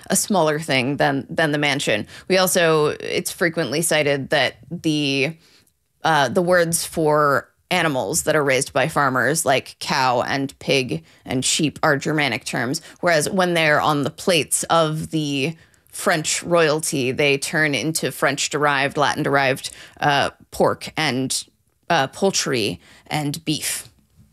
a smaller thing than the mansion. We also, it's frequently cited that the words for animals that are raised by farmers, like cow and pig and sheep, are Germanic terms, whereas when they're on the plates of the French royalty, they turn into French-derived, Latin-derived pork and poultry and beef.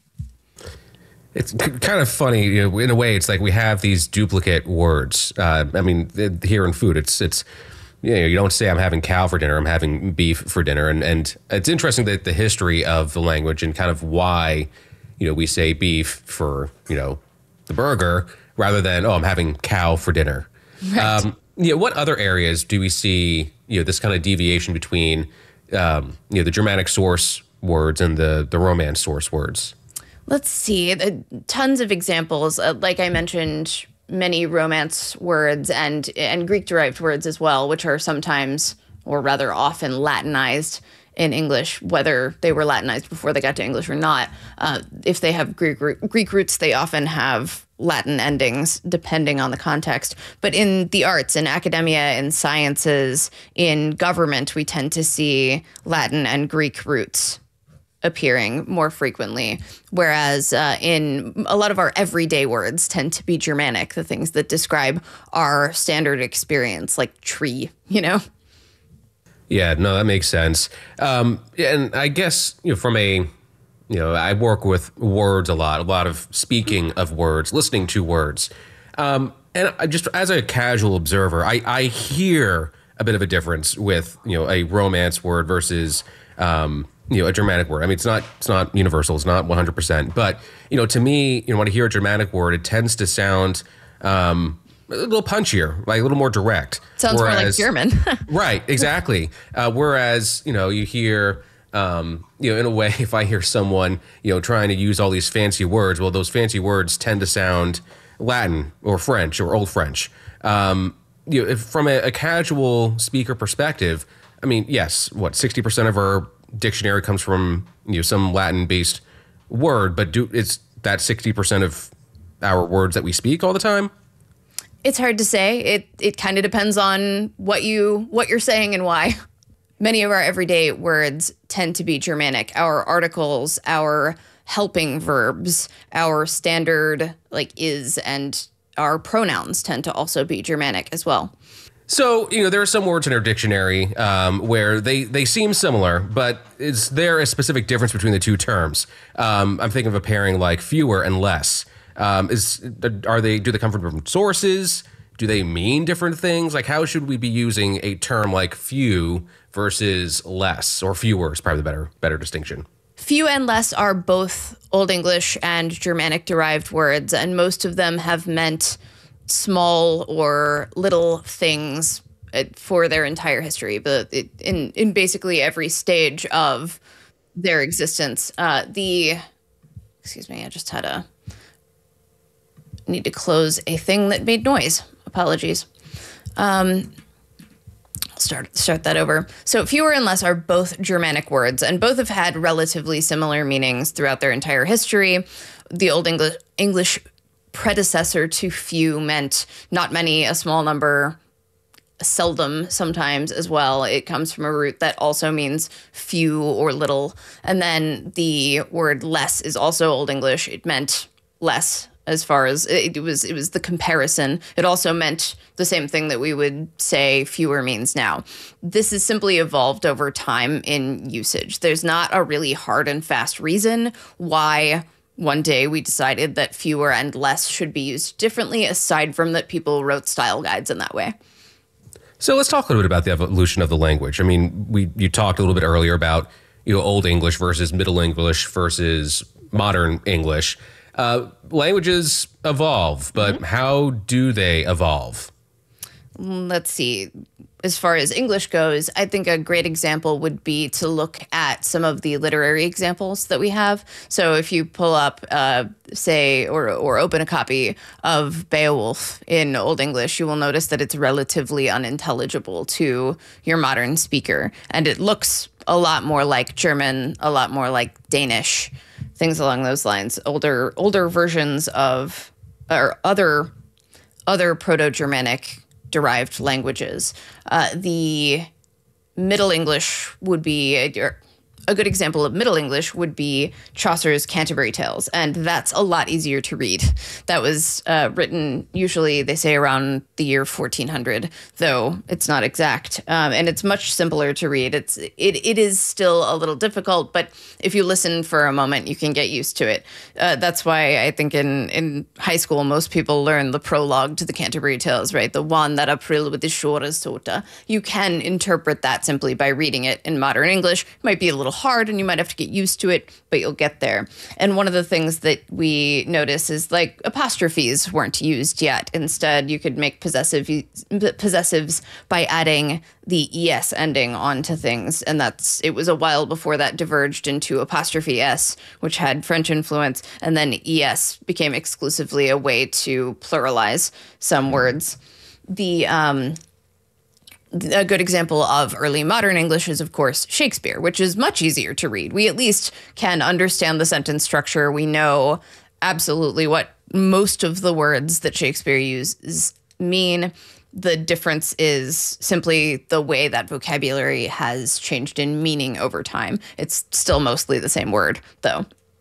It's kind of funny, you know, in a way. It's like we have these duplicate words. I mean, here in food, it's you know, you don't say I'm having cow for dinner, I'm having beef for dinner. And it's interesting that the history of the language and kind of why, you know, we say beef for, you know, the burger rather than, oh, I'm having cow for dinner. Right. You know, what other areas do we see, you know, this kind of deviation between, you know, the Germanic source words and the Romance source words? Let's see. Tons of examples. Like I mentioned, many Romance words and Greek-derived words as well, which are sometimes, or rather often, Latinized in English, whether they were Latinized before they got to English or not. If they have Greek roots, they often have Latin endings, depending on the context. But in the arts, in academia, in sciences, in government, we tend to see Latin and Greek roots appearing more frequently, whereas in a lot of our everyday words tend to be Germanic, the things that describe our standard experience, like tree, you know? Yeah, no, that makes sense. And I guess, you know, from a, you know, I work with words a lot of speaking of words, listening to words. And I just, as a casual observer, I hear a bit of a difference with, you know, a Romance word versus, you know, a Germanic word. I mean, it's not universal. It's not 100%. But, you know, to me, you know, when I hear a Germanic word, it tends to sound a little punchier, like a little more direct. Sounds more like German. Right, exactly. Whereas, you know, you hear, you know, in a way, if I hear someone, you know, trying to use all these fancy words, well, those fancy words tend to sound Latin or French or Old French. You know, if from a casual speaker perspective, I mean, yes, what, 60% of our dictionary comes from, you know, some Latin-based word, but it's that 60% of our words that we speak all the time? It's hard to say. It kind of depends on what you're saying and why. Many of our everyday words tend to be Germanic. Our articles, our helping verbs, our standard like is, and our pronouns tend to also be Germanic as well. So, you know, there are some words in our dictionary where they seem similar, but is there a specific difference between the two terms? I'm thinking of a pairing like fewer and less. Do they come from different sources? Do they mean different things? Like, how should we be using a term like few versus less, or fewer is probably the better distinction? Few and less are both Old English and Germanic derived words, and most of them have meant small or little things for their entire history, but in basically every stage of their existence. Excuse me, I just need to close a thing that made noise. Apologies. I'll start that over. So fewer and less are both Germanic words, and both have had relatively similar meanings throughout their entire history. The Old English predecessor to few meant not many, a small number, seldom sometimes as well. It comes from a root that also means few or little. And then the word less is also Old English. It meant less as far as it was the comparison. It also meant the same thing that we would say fewer means now. This has simply evolved over time in usage. There's not a really hard and fast reason why one day we decided that fewer and less should be used differently, aside from that people wrote style guides in that way. So let's talk a little bit about the evolution of the language. I mean, you talked a little bit earlier about, you know, Old English versus Middle English versus Modern English. Languages evolve, but how do they evolve? Let's see. As far as English goes, I think a great example would be to look at some of the literary examples that we have. So if you pull up, say, or open a copy of Beowulf in Old English, you will notice that it's relatively unintelligible to your modern speaker. And it looks a lot more like German, a lot more like Danish, things along those lines. Older versions of, or other Proto-Germanic derived languages. The Middle English would be a good example of Middle English would be Chaucer's Canterbury Tales, and that's a lot easier to read. That was written usually, they say, around the year 1400, though it's not exact, and it's much simpler to read. It is still a little difficult, but if you listen for a moment, you can get used to it. That's why I think in high school, most people learn the prologue to the Canterbury Tales, right? The one that April with the shore sota. You can interpret that simply by reading it in modern English. It might be a little hard and you might have to get used to it, but you'll get there. And one of the things that we notice is like apostrophes weren't used yet. Instead, you could make possessives by adding the es ending onto things. And it was a while before that diverged into apostrophe s, which had French influence. And then es became exclusively a way to pluralize some words. A good example of early modern English is, of course, Shakespeare, which is much easier to read. We at least can understand the sentence structure. We know absolutely what most of the words that Shakespeare uses mean. The difference is simply the way that vocabulary has changed in meaning over time. It's still mostly the same word, though.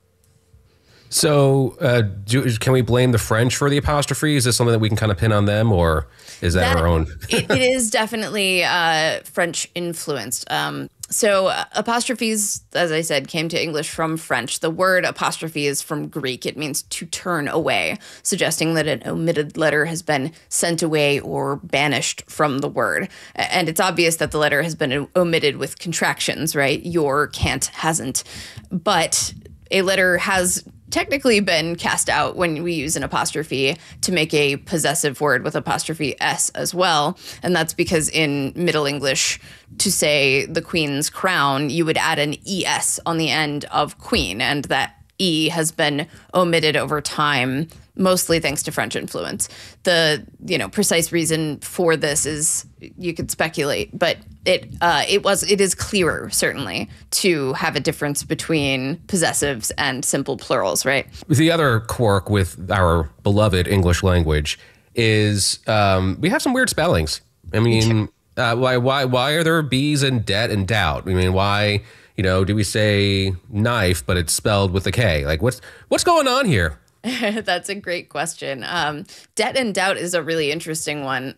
So can we blame the French for the apostrophe? Is this something that we can kind of pin on them, or is that our own? It is definitely French influenced. So apostrophes, as I said, came to English from French. The word apostrophe is from Greek. It means to turn away, suggesting that an omitted letter has been sent away or banished from the word. And it's obvious that the letter has been omitted with contractions, right? Your, can't, hasn't. But a letter has technically been cast out when we use an apostrophe to make a possessive word with apostrophe s as well. And that's because in Middle English, to say the queen's crown, you would add an es on the end of queen, and that e has been omitted over time, mostly thanks to French influence. The precise reason for this is you could speculate, but it is clearer certainly to have a difference between possessives and simple plurals, right? The other quirk with our beloved English language is we have some weird spellings. I mean, why are there B's in debt and doubt? I mean, why? Do we say knife, but it's spelled with a K? Like, what's going on here? That's a great question. Debt and doubt is a really interesting one.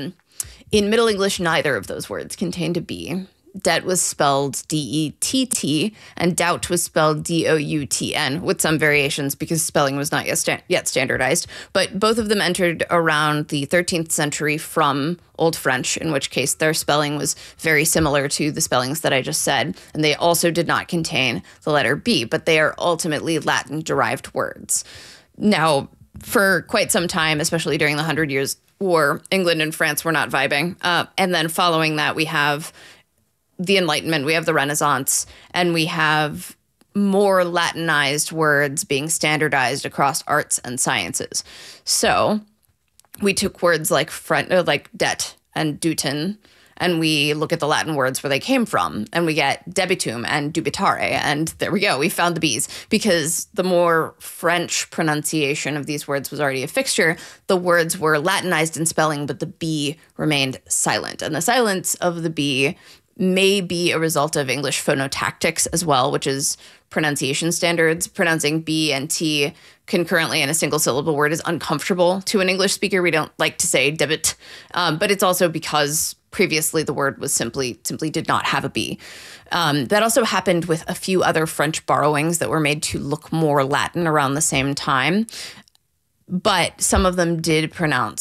In Middle English, neither of those words contained a B. Debt was spelled D-E-T-T, and doubt was spelled D-O-U-T-N, with some variations because spelling was not yet standardized. But both of them entered around the 13th century from Old French, in which case their spelling was very similar to the spellings that I just said. And they also did not contain the letter B, but they are ultimately Latin-derived words. Now, for quite some time, especially during the 100 Years' War, England and France were not vibing. And then following that, we have the Enlightenment, we have the Renaissance, and we have more Latinized words being standardized across arts and sciences. So we took words like debt and duten, and we look at the Latin words where they came from, and we get debitum and dubitare, and there we go. We found the B's, because the more French pronunciation of these words was already a fixture. The words were Latinized in spelling, but the B remained silent. And the silence of the B may be a result of English phonotactics as well, which is pronunciation standards. Pronouncing B and T concurrently in a single syllable word is uncomfortable to an English speaker. We don't like to say debit, but it's also because previously the word was simply did not have a B. That also happened with a few other French borrowings that were made to look more Latin around the same time, but some of them did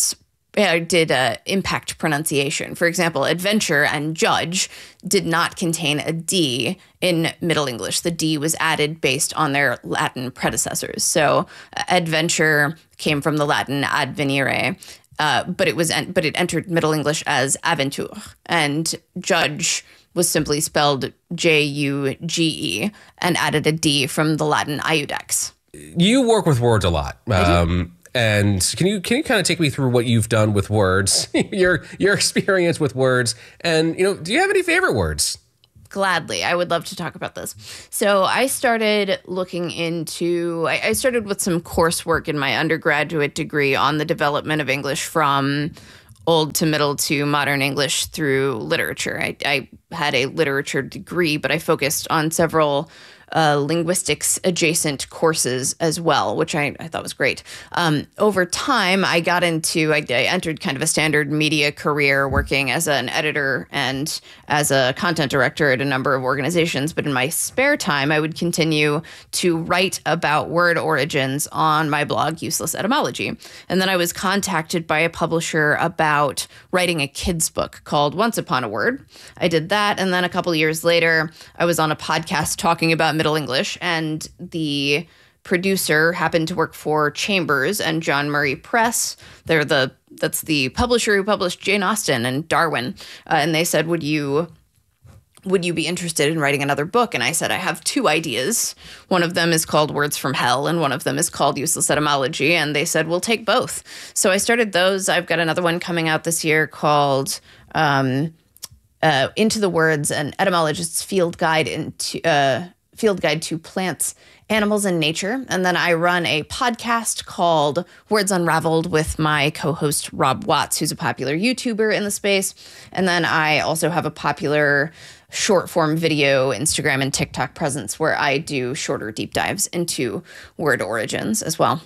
impact pronunciation. For example, adventure and judge did not contain a D in Middle English. The D was added based on their Latin predecessors. So adventure came from the Latin advenire, but it entered Middle English as aventure, and judge was simply spelled J-U-G-E and added a D from the Latin iudex. You work with words a lot. And can you kind of take me through what you've done with words, your experience with words, and do you have any favorite words? Gladly, I would love to talk about this. So I started I started with some coursework in my undergraduate degree on the development of English from Old to Middle to Modern English through literature. I had a literature degree, but I focused on several linguistics adjacent courses as well, which I thought was great. Over time, I entered kind of a standard media career working as an editor and as a content director at a number of organizations. But in my spare time, I would continue to write about word origins on my blog, Useless Etymology. And then I was contacted by a publisher about writing a kid's book called Once Upon a Word. I did that. And then a couple years later, I was on a podcast talking about Middle English, and the producer happened to work for Chambers and John Murray Press. That's the publisher who published Jane Austen and Darwin. And they said, would you be interested in writing another book? And I said, I have two ideas. One of them is called Words from Hell, and one of them is called Useless Etymology. And they said, we'll take both. So I started those. I've got another one coming out this year called Into the Words, an etymologist's field guide to plants, animals, and nature. And then I run a podcast called Words Unraveled with my co-host Rob Watts, who's a popular YouTuber in the space. And then I also have a popular short form video, Instagram and TikTok presence where I do shorter deep dives into word origins as well.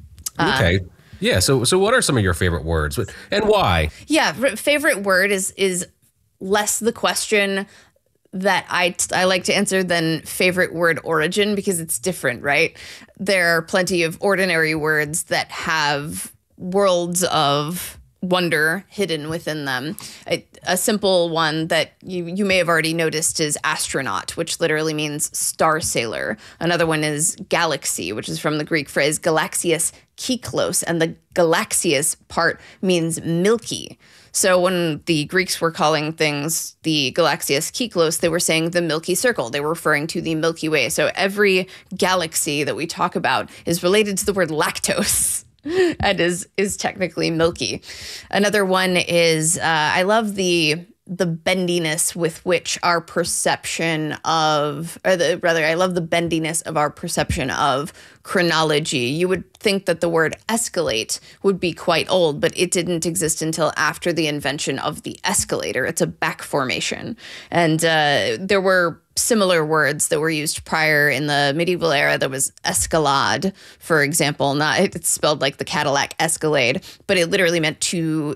Okay. Yeah. So what are some of your favorite words and why? Yeah. Favorite word is less the question that I like to answer than favorite word origin, because it's different, right? There are plenty of ordinary words that have worlds of wonder hidden within them. A simple one that you may have already noticed is astronaut, which literally means star sailor. Another one is galaxy, which is from the Greek phrase galaxias kyklos, and the galaxias part means milky. So when the Greeks were calling things the Galaxias Kyklos, they were saying the Milky Circle. They were referring to the Milky Way. So every galaxy that we talk about is related to the word lactose and is technically milky. Another one is I love the bendiness with which our perception of, I love the bendiness of our perception of chronology. You would think that the word escalate would be quite old, but it didn't exist until after the invention of the escalator. It's a back formation. And there were similar words that were used prior in the medieval era. There was escalade, for example. It's spelled like the Cadillac Escalade, but it literally meant to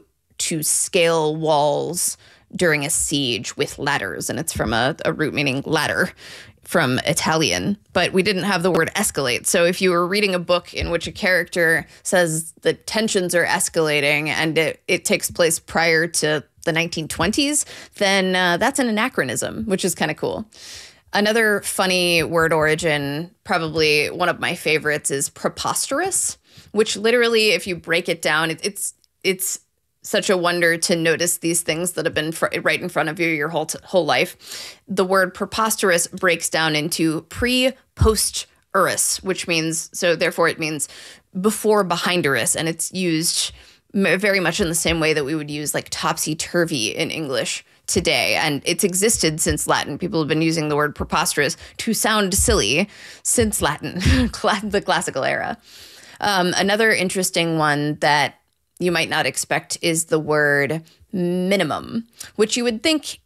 scale walls during a siege with ladders, and it's from a root meaning ladder from Italian, but we didn't have the word escalate. So if you were reading a book in which a character says the tensions are escalating and it takes place prior to the 1920s, then that's an anachronism, which is kind of cool. Another funny word origin, probably one of my favorites, is preposterous, which literally, if you break it down, it's such a wonder to notice these things that have been right in front of you your whole life. The word preposterous breaks down into pre-post-urus, which means, so therefore it means before behind-urus, and it's used very much in the same way that we would use like topsy-turvy in English today. And it's existed since Latin. People have been using the word preposterous to sound silly since Latin, the classical era. Another interesting one that you might not expect is the word minimum, which you would think,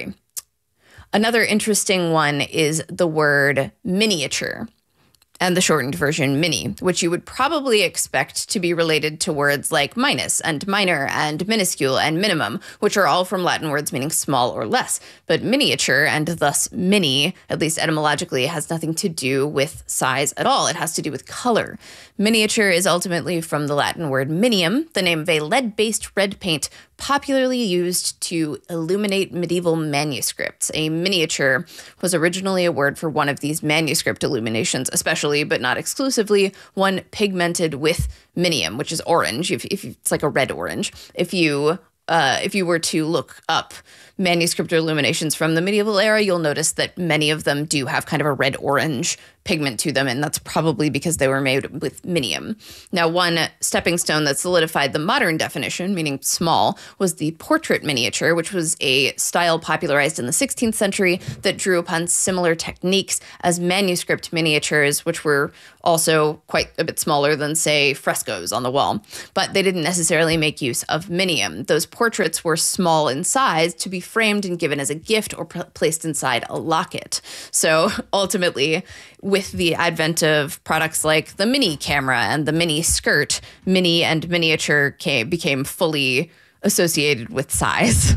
Another interesting one is the word miniature, and the shortened version mini, which you would probably expect to be related to words like minus and minor and minuscule and minimum, which are all from Latin words meaning small or less. But miniature, and thus mini, at least etymologically, has nothing to do with size at all. It has to do with color. Miniature is ultimately from the Latin word minium, the name of a lead-based red paint popularly used to illuminate medieval manuscripts. A miniature was originally a word for one of these manuscript illuminations, especially but not exclusively one pigmented with minium, which is orange. If it's like a red orange. If you were to look up manuscript illuminations from the medieval era, you'll notice that many of them do have kind of a red-orange pigment to them, and that's probably because they were made with minium. Now, one stepping stone that solidified the modern definition, meaning small, was the portrait miniature, which was a style popularized in the 16th century that drew upon similar techniques as manuscript miniatures, which were also quite a bit smaller than, say, frescoes on the wall. But they didn't necessarily make use of minium. Those portraits were small in size to be framed and given as a gift or placed inside a locket. So ultimately, with the advent of products like the mini camera and the mini skirt, mini and miniature became fully associated with size.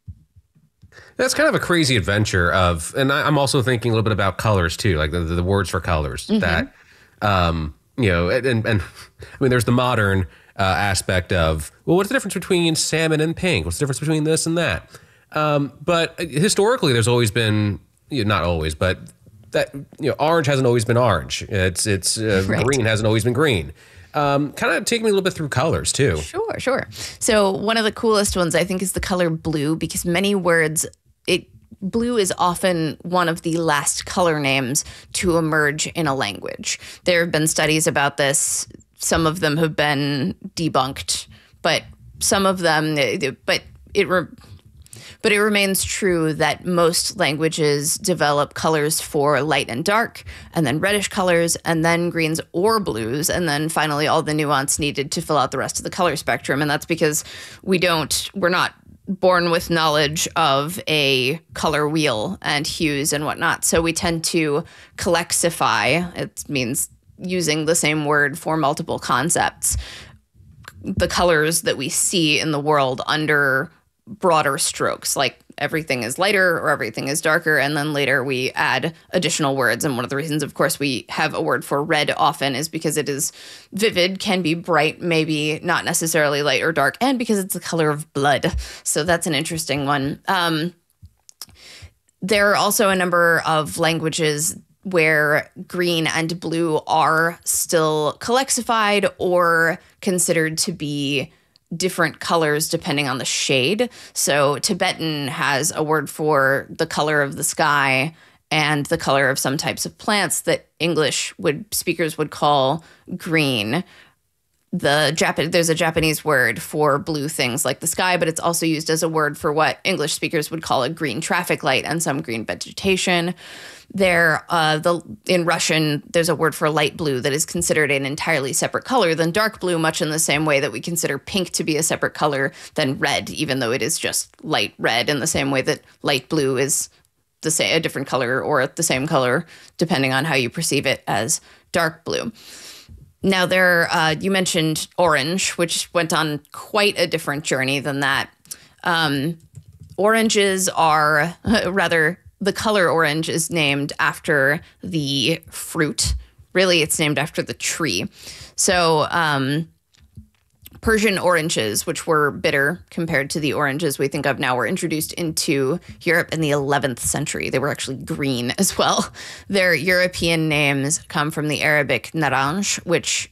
That's kind of a crazy adventure of, and I'm also thinking a little bit about colors too, like the words for colors that, you know, and I mean, there's the modern aspect of, well, what's the difference between salmon and pink? What's the difference between this and that? But historically, there's always been, you know, not always, but that, you know, orange hasn't always been orange. It's Right. green hasn't always been green. Kind of take me a little bit through colors too. Sure. So one of the coolest ones, I think, is the color blue, because many words, blue is often one of the last color names to emerge in a language. There have been studies about this. Some of them have been debunked, but some of them, but it remains true that most languages develop colors for light and dark, and then reddish colors, and then greens or blues, and then finally all the nuance needed to fill out the rest of the color spectrum. And that's because we're not born with knowledge of a color wheel and hues and whatnot. So we tend to colexify. It means using the same word for multiple concepts, the colors that we see in the world under broader strokes, like everything is lighter or everything is darker, and then later we add additional words. And one of the reasons, of course, we have a word for red often is because it is vivid, can be bright, maybe not necessarily light or dark, and because it's the color of blood. So that's an interesting one. There are also a number of languages where green and blue are still colexified or considered to be different colors depending on the shade. So Tibetan has a word for the color of the sky and the color of some types of plants that speakers would call green. There's a Japanese word for blue things like the sky, but it's also used as a word for what English speakers would call a green traffic light and some green vegetation. In Russian, there's a word for light blue that is considered an entirely separate color than dark blue, much in the same way that we consider pink to be a separate color than red, even though it is just light red, in the same way that light blue is a different color or the same color, depending on how you perceive it as dark blue. Now, you mentioned orange, which went on quite a different journey than that. Oranges are, rather, the color orange is named after the fruit. Really, it's named after the tree. So Persian oranges, which were bitter compared to the oranges we think of now, were introduced into Europe in the 11th century. They were actually green as well. Their European names come from the Arabic naranj, which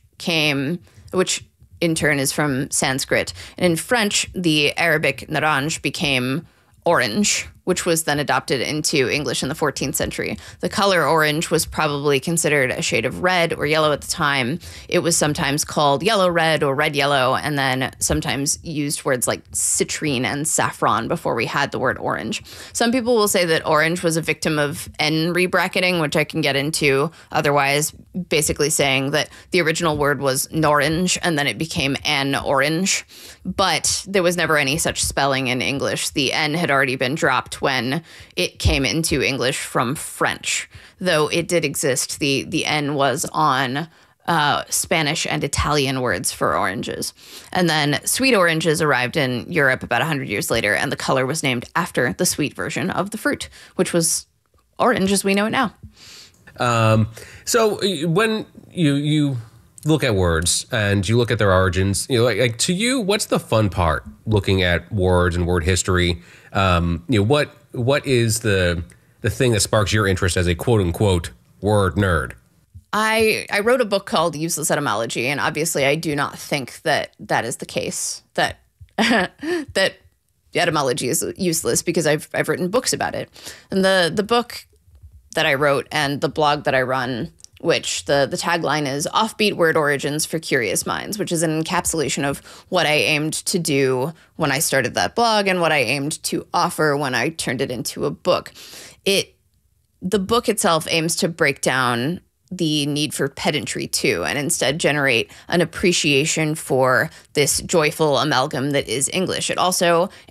in turn is from Sanskrit. And in French, the Arabic naranj became orange, which was then adopted into English in the 14th century. The color orange was probably considered a shade of red or yellow at the time. It was sometimes called yellow red or red yellow, and then sometimes used words like citrine and saffron before we had the word orange. Some people will say that orange was a victim of N rebracketing, which I can get into. Otherwise, basically saying that the original word was norange and then it became N orange. But there was never any such spelling in English. The N had already been dropped when it came into English from French. Though it did exist, the N was on Spanish and Italian words for oranges. And then sweet oranges arrived in Europe about 100 years later, and the color was named after the sweet version of the fruit, which was orange as we know it now. So when you look at words and you look at their origins, you know, like to you, what's the fun part looking at words and word history? You know, what is the thing that sparks your interest as a quote unquote word nerd? I wrote a book called Useless Etymology, and obviously I do not think that is the case, that that etymology is useless, because I've written books about it. And the book that I wrote and the blog that I run which the tagline is Offbeat Word Origins for Curious Minds, which is an encapsulation of what I aimed to do when I started that blog and what I aimed to offer when I turned it into a book. The book itself aims to break down the need for pedantry too, and instead generate an appreciation for this joyful amalgam that is English. It also